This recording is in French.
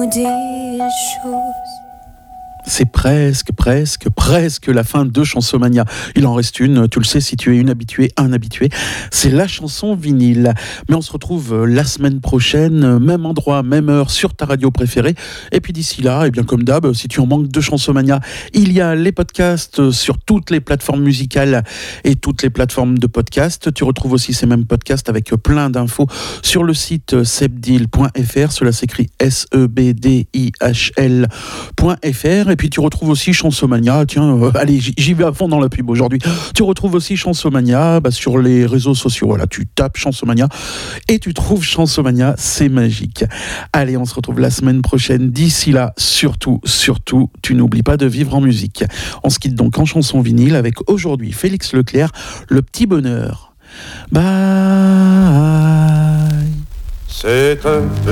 nous dit les choses. C'est presque la fin de Chansomania. Il en reste une, tu le sais, si tu es une habituée, un habitué, c'est la chanson vinyle. Mais on se retrouve la semaine prochaine, même endroit, même heure, sur ta radio préférée. Et puis d'ici là, et bien comme d'hab, si tu en manques de Chansomania, il y a les podcasts sur toutes les plateformes musicales et toutes les plateformes de podcasts. Tu retrouves aussi ces mêmes podcasts avec plein d'infos sur le site sebdil.fr. Cela s'écrit sebdihl.fr. Et puis tu retrouves aussi Chansomania, allez, j'y vais à fond dans la pub aujourd'hui. Tu retrouves aussi Chansomania sur les réseaux sociaux. Voilà, tu tapes Chansomania et tu trouves Chansomania, c'est magique. Allez, on se retrouve la semaine prochaine. D'ici là, surtout, tu n'oublies pas de vivre en musique. On se quitte donc en chanson vinyle avec aujourd'hui Félix Leclerc, Le Petit Bonheur. Bye. C'est un